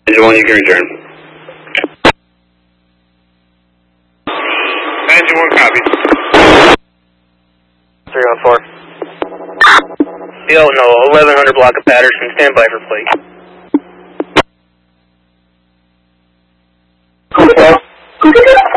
Engine 1, you can return. Engine 1, copy. 314. Yo, no, 1100 block of Patterson, stand by for plate. Okay.